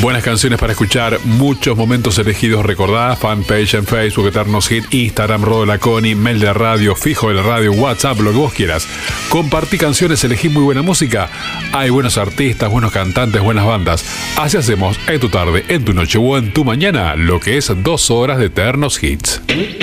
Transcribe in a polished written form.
Buenas canciones para escuchar, muchos momentos elegidos. Recordá, fanpage en Facebook, Eternos Hit, Instagram, Rodo Laconi, mail de la radio, fijo de la radio, WhatsApp, lo que vos quieras. Compartí canciones, elegí muy buena música. Hay buenos artistas, buenos cantantes, buenas bandas. Así hacemos en tu tarde, en tu noche o en tu mañana, lo que es 2 horas de Eternos Hits.